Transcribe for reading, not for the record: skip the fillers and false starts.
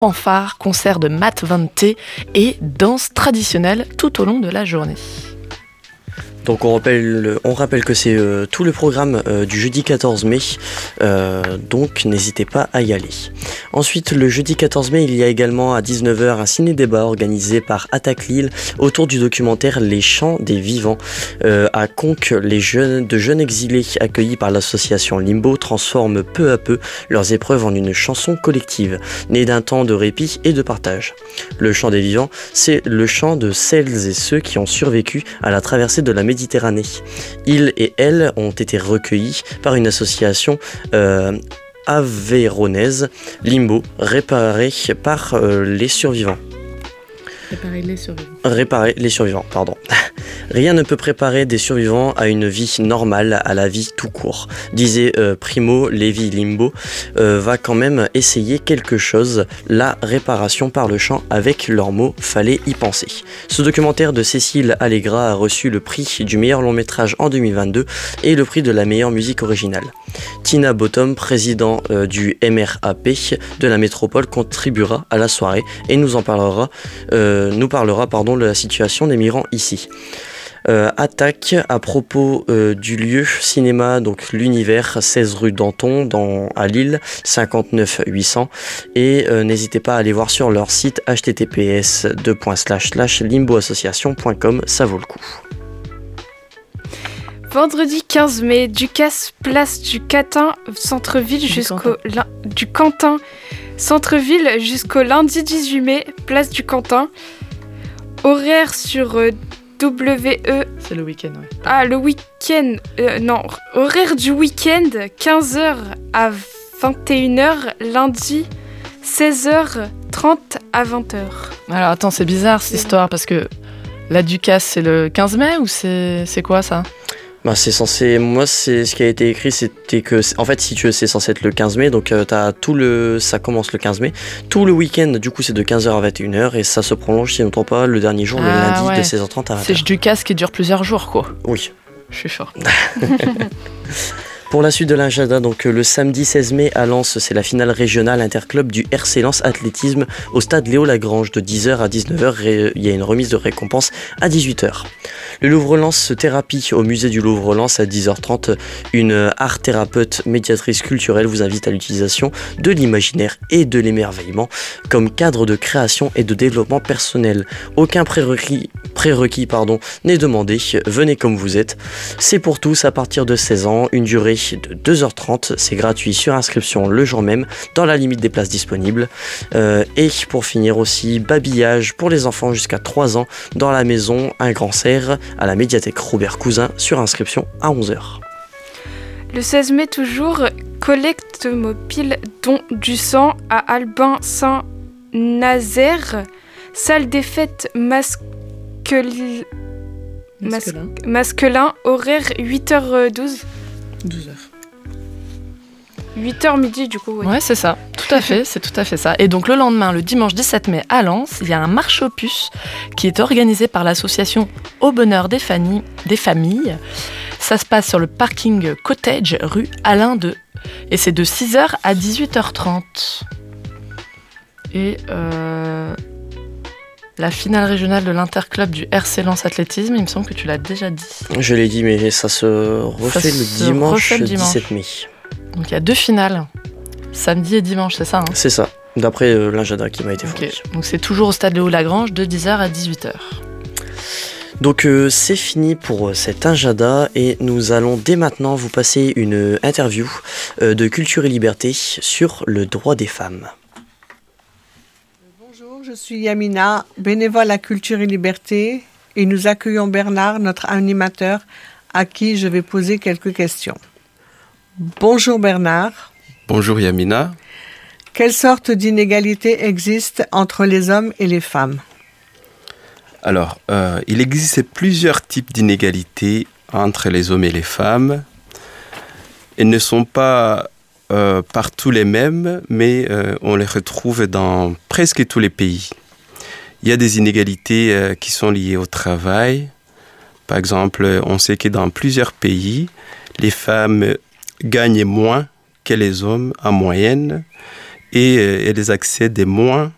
fanfare, concert de Matt Vante et danse traditionnelle tout au long de la journée. Donc on rappelle que c'est tout le programme du jeudi 14 mai, donc n'hésitez pas à y aller. Ensuite, le jeudi 14 mai, il y a également à 19h un ciné-débat organisé par Attaque Lille autour du documentaire Les Chants des Vivants. À Conques, de jeunes exilés accueillis par l'association Limbo transforment peu à peu leurs épreuves en une chanson collective, née d'un temps de répit et de partage. Le Chant des Vivants, c'est le chant de celles et ceux qui ont survécu à la traversée de la Méditerranée. Ils et elles ont été recueillis par une association aveyronnaise, Limbo, réparée par les survivants. Réparer les survivants, pardon. Rien ne peut préparer des survivants à une vie normale, à la vie tout court. Disait Primo Levi Limbo, va quand même essayer quelque chose, la réparation par le chant avec leurs mots, fallait y penser. Ce documentaire de Cécile Allegra a reçu le prix du meilleur long métrage en 2022 et le prix de la meilleure musique originale. Tina Bottom, président du MRAP de la métropole, contribuera à la soirée et nous parlera de la situation des migrants ici. Attaque à propos du lieu cinéma, donc l'Univers, 16 rue Danton à Lille, 59 800, et n'hésitez pas à aller voir sur leur site https://limboassociation.com, ça vaut le coup. Vendredi 15 mai, Ducasse, place du Cantin, centre-ville du Cantin, centre-ville jusqu'au lundi 18 mai, place du Cantin. Horaire sur WE. C'est le week-end, ouais. Ah, le week-end. Non, horaire du week-end, 15h à 21h, lundi, 16h30 à 20h. Alors attends, c'est bizarre cette histoire parce que la Ducasse, c'est le 15 mai ou c'est quoi ça ? Bah c'est censé, moi c'est ce qui a été écrit, c'était que en fait si tu veux c'est censé être le 15 mai, donc ça commence le 15 mai, tout le week-end du coup c'est de 15h à 21h et ça se prolonge si je ne me trompe pas le dernier jour, le lundi de 16h30 à 20h. C'est Ducasse qui dure plusieurs jours quoi. Oui. Je suis fort. Pour la suite de l'agenda, donc le samedi 16 mai à Lens, c'est la finale régionale interclub du RC Lens Athlétisme au stade Léo Lagrange de 10h à 19h. Il y a une remise de récompense à 18h. Le Louvre-Lens Thérapie au musée du Louvre-Lens à 10h30. Une art thérapeute médiatrice culturelle vous invite à l'utilisation de l'imaginaire et de l'émerveillement comme cadre de création et de développement personnel. Aucun prérequis n'est demandé, venez comme vous êtes. C'est pour tous à partir de 16 ans, une durée de 2h30, c'est gratuit sur inscription le jour même, dans la limite des places disponibles. Et pour finir aussi, babillage pour les enfants jusqu'à 3 ans dans la maison Un Grand Cerf à la médiathèque Robert Cousin sur inscription à 11h. Le 16 mai toujours, collecte mobile don du sang à Albin Saint-Nazaire, salle des fêtes masculin, horaire 8h12. 12h. 8h midi du coup. Oui. Ouais, c'est ça. Tout à fait, c'est tout à fait ça. Et donc le lendemain, le dimanche 17 mai à Lens, il y a un marché aux puces qui est organisé par l'association Au Bonheur des Familles. Ça se passe sur le parking Cottage, rue Alain II. Et c'est de 6h à 18h30. Et la finale régionale de l'interclub du RC Lens Athlétisme, il me semble que tu l'as déjà dit. Je l'ai dit, mais ça se refait le dimanche 17 mai. Donc il y a 2 finales, samedi et dimanche, c'est ça hein ? C'est ça, d'après l'agenda qui m'a été fourni. Okay. Donc c'est toujours au stade Léo Lagrange de 10h à 18h. Donc c'est fini pour cet agenda et nous allons dès maintenant vous passer une interview de Culture et Liberté sur le droit des femmes. Bonjour, je suis Yamina, bénévole à Culture et Liberté et nous accueillons Bernard, notre animateur, à qui je vais poser quelques questions. Bonjour Bernard. Bonjour Yamina. Quelle sorte d'inégalité existe entre les hommes et les femmes ? Alors, il existe plusieurs types d'inégalités entre les hommes et les femmes. Elles ne sont pas partout les mêmes, mais on les retrouve dans presque tous les pays. Il y a des inégalités qui sont liées au travail. Par exemple, on sait que dans plusieurs pays, les femmes gagnent moins que les hommes en moyenne et elles accèdent moins